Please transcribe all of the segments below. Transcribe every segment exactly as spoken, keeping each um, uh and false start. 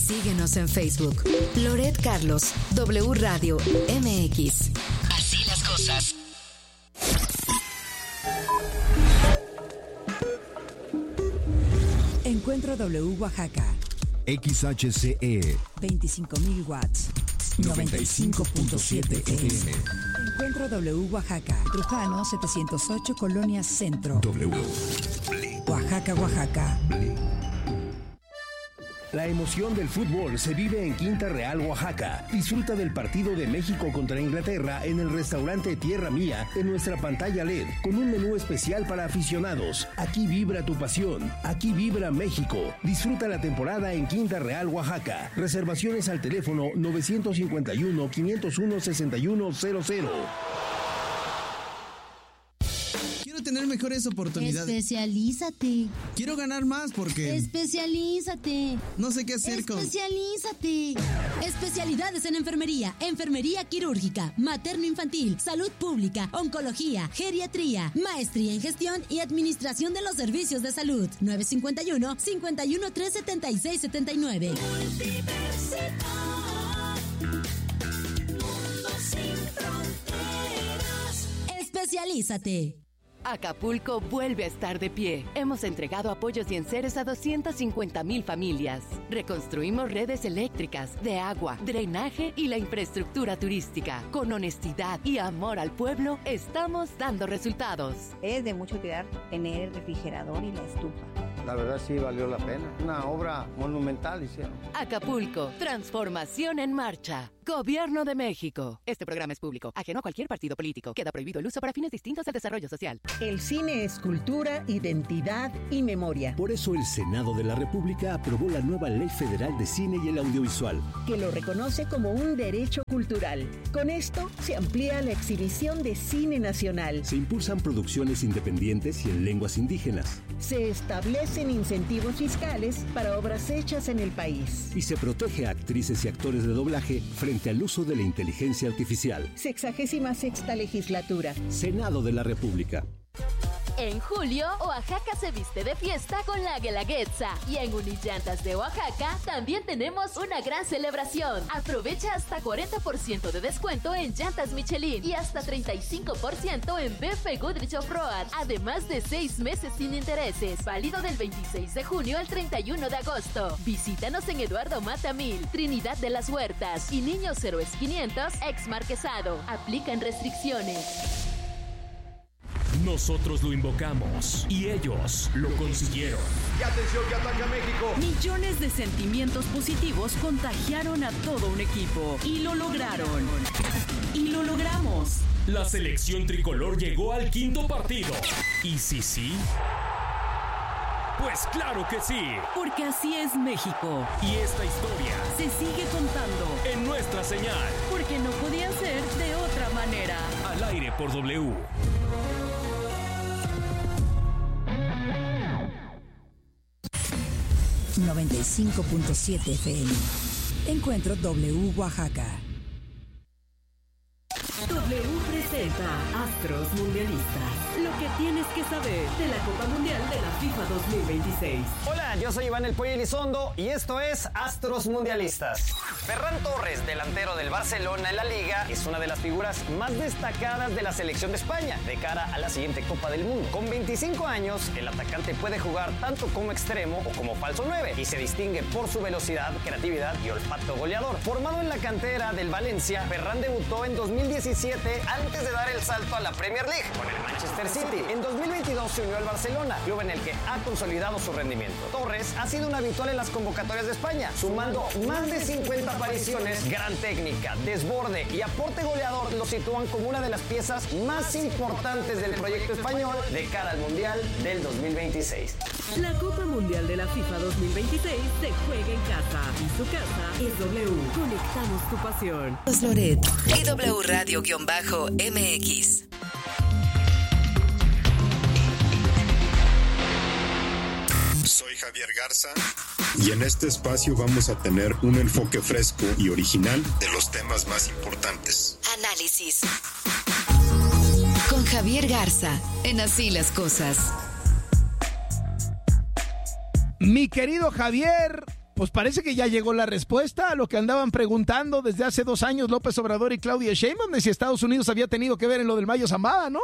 Síguenos en Facebook. Loret Carlos, W Radio M X. Así las cosas. Encuentro W Oaxaca. X H C E. veinticinco mil watts. noventa y cinco punto siete F M. Encuentro W Oaxaca. Trujano setecientos ocho, Colonia Centro. W. Oaxaca, Oaxaca. La emoción del fútbol se vive en Quinta Real, Oaxaca. Disfruta del partido de México contra Inglaterra en el restaurante Tierra Mía en nuestra pantalla L E D con un menú especial para aficionados. Aquí vibra tu pasión. Aquí vibra México. Disfruta la temporada en Quinta Real, Oaxaca. Reservaciones al teléfono nueve cinco uno, cinco cero uno, seis uno cero cero. Tener mejores oportunidades. Especialízate. Quiero ganar más porque... Especialízate. No sé qué hacer con... Especialízate. Especialidades en enfermería, enfermería quirúrgica, materno-infantil, salud pública, oncología, geriatría, maestría en gestión y administración de los servicios de salud. nueve cinco uno, cinco uno tres, siete seis siete nueve. Universidad. Mundo sin fronteras. Especialízate. Acapulco vuelve a estar de pie. Hemos entregado apoyos y enseres a doscientas cincuenta mil familias. Reconstruimos redes eléctricas, de agua, drenaje y la infraestructura turística. Con honestidad y amor al pueblo, estamos dando resultados. Es de mucha utilidad tener el refrigerador y la estufa. La verdad sí valió la pena. Una obra monumental hicieron. Acapulco, transformación en marcha. Gobierno de México. Este programa es público, ajeno a cualquier partido político. Queda prohibido el uso para fines distintos al desarrollo social. El cine es cultura, identidad y memoria. Por eso el Senado de la República aprobó la nueva Ley Federal de Cine y el Audiovisual, que lo reconoce como un derecho cultural. Con esto se amplía la exhibición de cine nacional. Se impulsan producciones independientes y en lenguas indígenas. Se establecen incentivos fiscales para obras hechas en el país. Y se protege a actrices y actores de doblaje frente al uso de la inteligencia artificial. Sexagésima sexta legislatura. Senado de la República. En julio, Oaxaca se viste de fiesta con la Guelaguetza. Y en Unillantas de Oaxaca también tenemos una gran celebración. Aprovecha hasta cuarenta por ciento de descuento en llantas Michelin y hasta treinta y cinco por ciento en B F Goodrich Off-Road. Además de seis meses sin intereses. Válido del veintiséis de junio al treinta y uno de agosto. Visítanos en Eduardo Mata mil, Trinidad de las Huertas y Niños Héroes quinientos, ex Marquesado. Aplican restricciones. Nosotros lo invocamos y ellos lo consiguieron. ¡Y atención que ataca México! Millones de sentimientos positivos contagiaron a todo un equipo y lo lograron. Y lo logramos. La selección tricolor llegó al quinto partido. ¿Y sí, sí? Pues claro que sí. Porque así es México. Y esta historia se sigue contando en nuestra señal. Porque no podía ser de otra manera. Al aire por W. noventa y cinco punto siete F M. Encuentro W Oaxaca. W presenta Astros Mundialistas. Lo que tienes que saber de la Copa Mundial de la FIFA dos mil veintiséis. Hola, yo soy Iván El Pollo Elizondo y esto es Astros Mundialistas. Ferran Torres, delantero del Barcelona en la Liga, es una de las figuras más destacadas de la selección de España de cara a la siguiente Copa del Mundo. Con veinticinco años, el atacante puede jugar tanto como extremo o como falso nueve y se distingue por su velocidad, creatividad y olfato goleador. Formado en la cantera del Valencia, Ferran debutó en dos mil diecisiete antes de dar el salto a la Premier League con el Manchester City. En dos mil veintidós se unió al Barcelona, club en el que ha consolidado su rendimiento. Torres ha sido un habitual en las convocatorias de España, sumando más de cincuenta apariciones. Gran técnica, desborde y aporte goleador lo sitúan como una de las piezas más importantes del proyecto español de cara al Mundial del dos mil veintiséis. La Copa Mundial de la FIFA dos mil veintiséis se juega en casa y su casa es W. Conectamos tu pasión. Loret y W Radio-M X. Soy Javier Garza y en este espacio vamos a tener un enfoque fresco y original de los temas más importantes. Análisis con Javier Garza en Así las Cosas. Mi querido Javier, pues parece que ya llegó la respuesta a lo que andaban preguntando desde hace dos años López Obrador y Claudia Sheinbaum, de si Estados Unidos había tenido que ver en lo del Mayo Zambada, ¿no?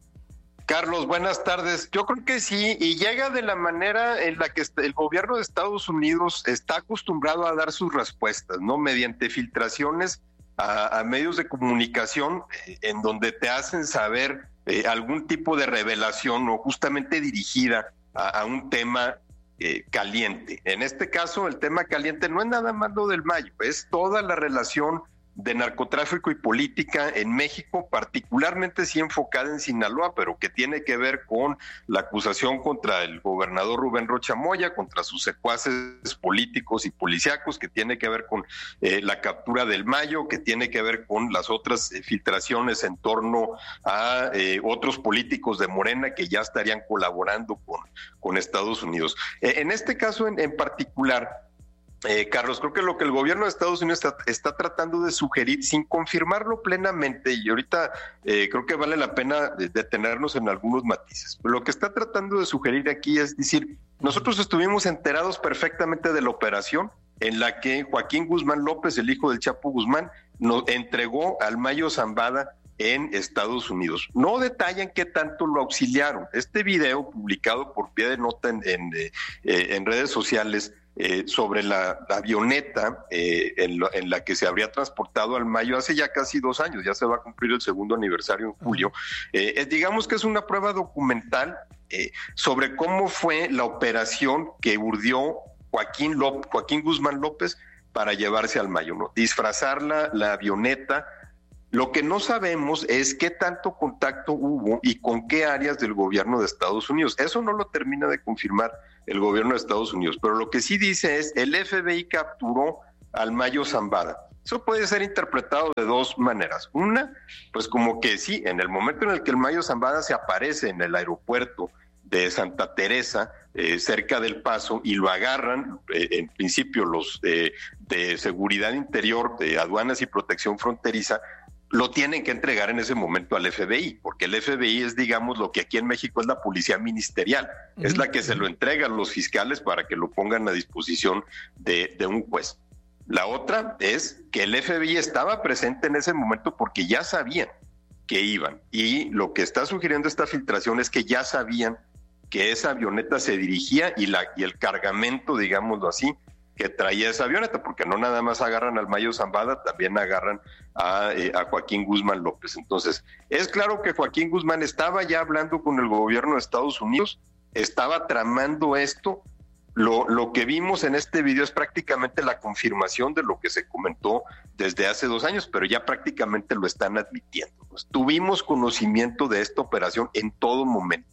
Carlos, buenas tardes. Yo creo que sí, y llega de la manera en la que el gobierno de Estados Unidos está acostumbrado a dar sus respuestas, ¿no? Mediante filtraciones a, a medios de comunicación eh, en donde te hacen saber eh, algún tipo de revelación o justamente dirigida a, a un tema eh, caliente. En este caso, el tema caliente no es nada más lo del Mayo, es toda la relación de narcotráfico y política en México, particularmente sí enfocada en Sinaloa, pero que tiene que ver con la acusación contra el gobernador Rubén Rocha Moya, contra sus secuaces políticos y policíacos, que tiene que ver con eh, la captura del Mayo, que tiene que ver con las otras eh, filtraciones en torno a eh, otros políticos de Morena que ya estarían colaborando con, con Estados Unidos. Eh, en este caso en, en particular, Eh, Carlos, creo que lo que el gobierno de Estados Unidos está, está tratando de sugerir, sin confirmarlo plenamente, y ahorita eh, creo que vale la pena detenernos en algunos matices, pero lo que está tratando de sugerir aquí es decir, nosotros estuvimos enterados perfectamente de la operación en la que Joaquín Guzmán López, el hijo del Chapo Guzmán, nos entregó al Mayo Zambada en Estados Unidos. No detallan qué tanto lo auxiliaron. Este video publicado por pie de nota en, en, eh, en redes sociales eh, sobre la, la avioneta eh, en, lo, en la que se habría transportado al Mayo hace ya casi dos años, ya se va a cumplir el segundo aniversario en julio, eh, eh, digamos que es una prueba documental eh, sobre cómo fue la operación que urdió Joaquín, López, Joaquín Guzmán López para llevarse al Mayo, ¿no? Disfrazar la, la avioneta. Lo que no sabemos es qué tanto contacto hubo y con qué áreas del gobierno de Estados Unidos. Eso no lo termina de confirmar el gobierno de Estados Unidos, pero lo que sí dice es el F B I capturó al Mayo Zambada. Eso puede ser interpretado de dos maneras. Una, pues como que sí, en el momento en el que el Mayo Zambada se aparece en el aeropuerto de Santa Teresa, eh, cerca del Paso, y lo agarran, eh, en principio los eh, de Seguridad Interior, de Aduanas y Protección Fronteriza, lo tienen que entregar en ese momento al F B I, porque el F B I es, digamos, lo que aquí en México es la policía ministerial, uh-huh. es la que se lo entrega a los fiscales para que lo pongan a disposición de, de un juez. La otra es que el F B I estaba presente en ese momento porque ya sabían que iban, y lo que está sugiriendo esta filtración es que ya sabían que esa avioneta se dirigía y, la, y el cargamento, digámoslo así, que traía esa avioneta, porque no nada más agarran al Mayo Zambada, también agarran a, eh, a Joaquín Guzmán López. Entonces, es claro que Joaquín Guzmán estaba ya hablando con el gobierno de Estados Unidos, estaba tramando esto. Lo, lo que vimos en este video es prácticamente la confirmación de lo que se comentó desde hace dos años, pero ya prácticamente lo están admitiendo. Pues, tuvimos conocimiento de esta operación en todo momento.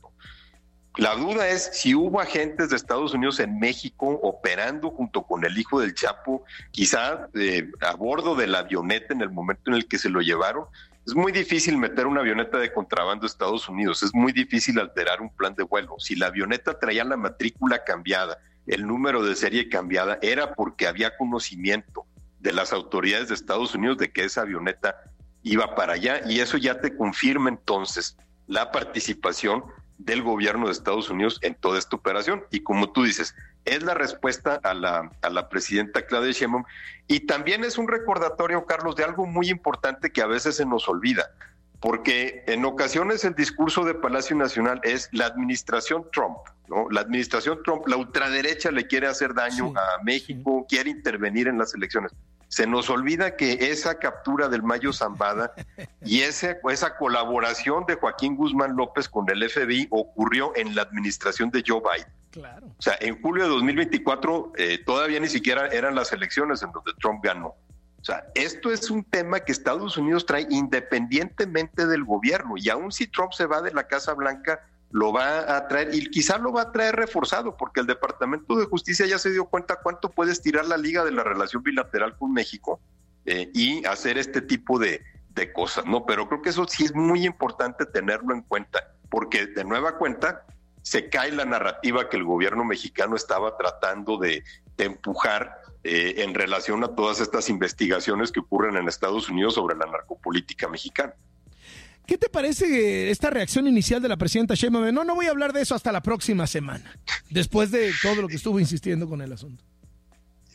La duda es si hubo agentes de Estados Unidos en México operando junto con el hijo del Chapo, quizá eh, a bordo de la avioneta en el momento en el que se lo llevaron. Es muy difícil meter una avioneta de contrabando a Estados Unidos, es muy difícil alterar un plan de vuelo. Si la avioneta traía la matrícula cambiada, el número de serie cambiada, era porque había conocimiento de las autoridades de Estados Unidos de que esa avioneta iba para allá, y eso ya te confirma entonces la participación del gobierno de Estados Unidos en toda esta operación. Y como tú dices, es la respuesta a la, a la presidenta Claudia Sheinbaum, y también es un recordatorio, Carlos, de algo muy importante que a veces se nos olvida, porque en ocasiones el discurso de Palacio Nacional es la administración Trump, ¿no? La administración Trump, la ultraderecha le quiere hacer daño sí, a México, sí. quiere intervenir en las elecciones. Se nos olvida que esa captura del Mayo Zambada y ese, esa colaboración de Joaquín Guzmán López con el F B I ocurrió en la administración de Joe Biden. Claro. O sea, en julio de dos mil veinticuatro eh, todavía ni siquiera eran las elecciones en donde Trump ganó. O sea, esto es un tema que Estados Unidos trae independientemente del gobierno, y aun si Trump se va de la Casa Blanca, lo va a traer, y quizá lo va a traer reforzado, porque el Departamento de Justicia ya se dio cuenta cuánto puede estirar la liga de la relación bilateral con México eh, y hacer este tipo de, de cosas, ¿no? Pero creo que eso sí es muy importante tenerlo en cuenta, porque de nueva cuenta se cae la narrativa que el gobierno mexicano estaba tratando de, de empujar eh, en relación a todas estas investigaciones que ocurren en Estados Unidos sobre la narcopolítica mexicana. ¿Qué te parece esta reacción inicial de la presidenta Sheinbaum? No, no voy a hablar de eso hasta la próxima semana, después de todo lo que estuvo insistiendo con el asunto.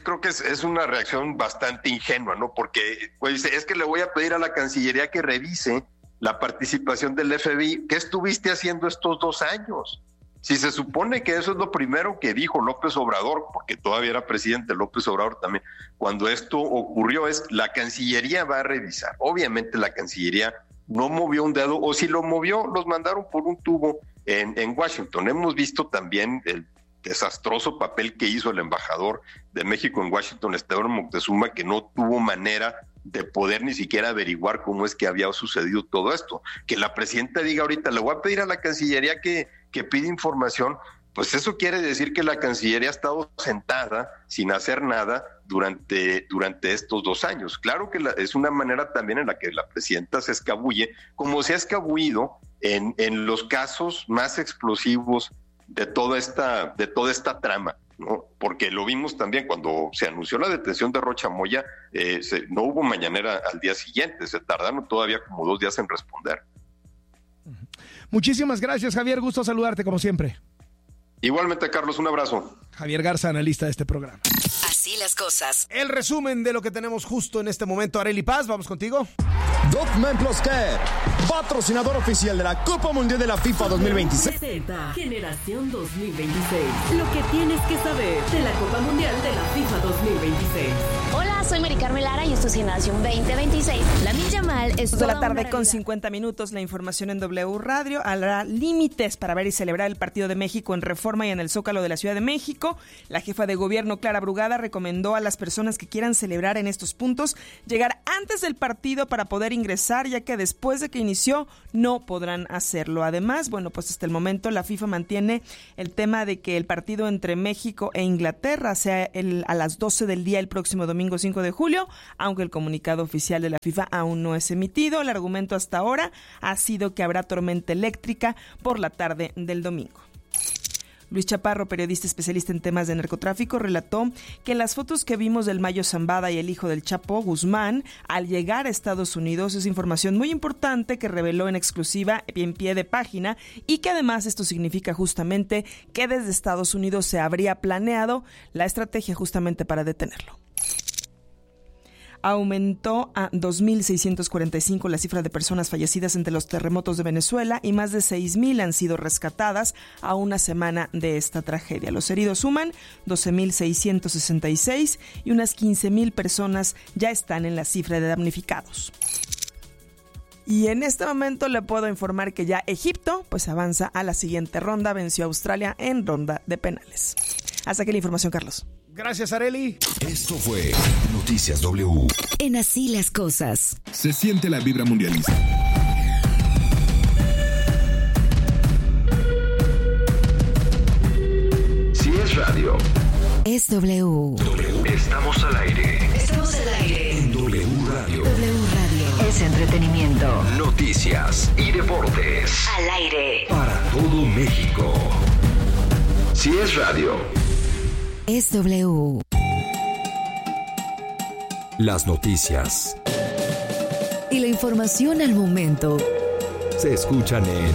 creo que es, es una reacción bastante ingenua, ¿no? Porque pues, dice, es que le voy a pedir a la Cancillería que revise la participación del F B I. ¿Qué estuviste haciendo estos dos años? Si se supone que eso es lo primero que dijo López Obrador, porque todavía era presidente López Obrador también, cuando esto ocurrió es, la Cancillería va a revisar. Obviamente la Cancillería no movió un dedo, o si lo movió, los mandaron por un tubo en, en Washington. Hemos visto también el desastroso papel que hizo el embajador de México en Washington, Esteban Moctezuma, que no tuvo manera de poder ni siquiera averiguar cómo es que había sucedido todo esto. Que la presidenta diga ahorita, le voy a pedir a la Cancillería que, que pida información, pues eso quiere decir que la Cancillería ha estado sentada sin hacer nada durante, durante estos dos años. Claro que la, es una manera también en la que la presidenta se escabulle, como se ha escabullido en, en los casos más explosivos de toda esta, de toda esta trama, ¿no? Porque lo vimos también cuando se anunció la detención de Rocha Moya, eh, se, no hubo mañanera al día siguiente, se tardaron todavía como dos días en responder. Muchísimas gracias, Javier, gusto saludarte como siempre. Igualmente, Carlos, un abrazo. Javier Garza, analista de este programa. Así las cosas. El resumen de lo que tenemos justo en este momento. Arely Paz, vamos contigo. Document Plus Care, patrocinador oficial de la Copa Mundial de la FIFA dos mil veintiséis. Presenta Generación dos mil veintiséis. Lo que tienes que saber de la Copa Mundial de la FIFA dos mil veintiséis. Hola, soy Mari Carmen Lara y esto es Generación veinte veintiséis. Lamin Yamal es de la tarde con cincuenta minutos. La información en W Radio. Habrá límites para ver y celebrar el partido de México en Reforma y en el Zócalo de la Ciudad de México. La jefa de gobierno, Clara Brugada, recomendó a las personas que quieran celebrar en estos puntos llegar antes del partido para poder ingresar, ya que después de que inició no podrán hacerlo. Además, bueno, pues hasta el momento la FIFA mantiene el tema de que el partido entre México e Inglaterra sea el, a las doce del día el próximo domingo cinco de julio, aunque el comunicado oficial de la FIFA aún no es emitido. El argumento hasta ahora ha sido que habrá tormenta eléctrica por la tarde del domingo. Luis Chaparro, periodista especialista en temas de narcotráfico, relató que las fotos que vimos del Mayo Zambada y el hijo del Chapo Guzmán al llegar a Estados Unidos es información muy importante que reveló en exclusiva en pie de página y que además esto significa justamente que desde Estados Unidos se habría planeado la estrategia justamente para detenerlo. Aumentó a dos mil seiscientos cuarenta y cinco la cifra de personas fallecidas entre los terremotos de Venezuela y más de seis mil han sido rescatadas a una semana de esta tragedia. Los heridos suman doce mil seiscientos sesenta y seis y unas quince mil personas ya están en la cifra de damnificados. Y en este momento le puedo informar que ya Egipto pues avanza a la siguiente ronda, venció a Australia en ronda de penales. Hasta aquí la información, Carlos. Gracias, Arely. Esto fue Noticias W. En Así las cosas. Se siente la vibra mundialista. Si es radio, es W. W. Estamos al aire. Estamos al aire. En W Radio. W Radio. Es entretenimiento. Noticias y deportes. Al aire. Para todo México. Si es radio, es W. Las noticias. Y la información al momento. Se escuchan en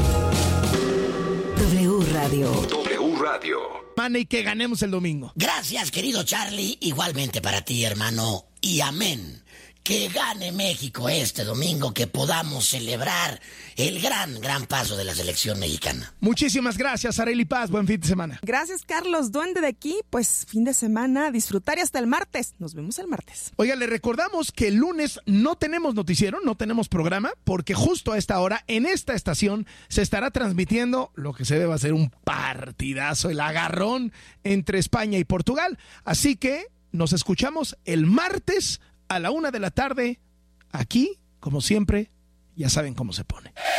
W Radio. W Radio. Y que ganemos el domingo. Gracias, querido Charlie. Igualmente para ti, hermano. Y amén. Que gane México este domingo, que podamos celebrar el gran, gran paso de la selección mexicana. Muchísimas gracias, Arely Paz. Buen fin de semana. Gracias, Carlos. Duende de aquí, pues fin de semana, disfrutar y hasta el martes. Nos vemos el martes. Oiga, le recordamos que el lunes no tenemos noticiero, no tenemos programa, porque justo a esta hora, en esta estación, se estará transmitiendo lo que se debe hacer un partidazo, el agarrón entre España y Portugal. Así que nos escuchamos el martes a la una de la tarde, aquí, como siempre, ya saben cómo se pone.